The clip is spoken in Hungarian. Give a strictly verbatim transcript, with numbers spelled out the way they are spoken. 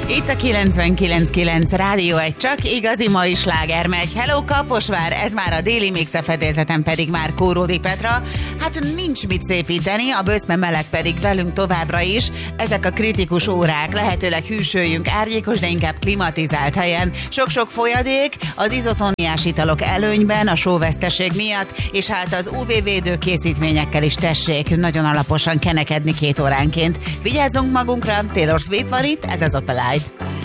Itt a kilencvenkilenc kilenc Rádió egy csak igazi mai sláger megy. Hello Kaposvár, ez már a déli mix, a fedélzeten pedig már Kóródi Petra. Hát nincs mit szépíteni, a böszme meleg pedig velünk továbbra is. Ezek a kritikus órák, lehetőleg hűsöljünk árnyékos, de inkább klimatizált helyen. Sok-sok folyadék, az izotóniás italok előnyben, a sóveszteség miatt, és hát az ú vé védő készítményekkel is tessék nagyon alaposan kenekedni két óránként. Vigyázzunk magunkra, Taylor Swift van itt, ez az Opelite.